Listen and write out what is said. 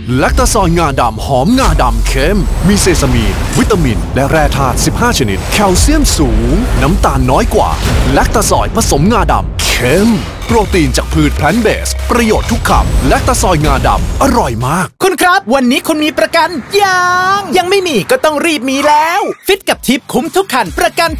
แลคตาซอยงาดำหอมงาดำเข้มมีเซซามีนวิตามินและแร่ธาตุ15ชนิดแคลเซียมสูงน้ำตาลน้อยกว่าแลคตาซอยผสมงาดำเข้มโปรตีนจากพืชแพลนต์เบสประโยชน์ทุกคำแลคตาซอยงาดำอร่อยมากคุณครับวันนี้คุณมีประกันยังไม่มีก็ต้องรีบมีแล้วฟิตกับทิปคุ้มทุกคันประกัน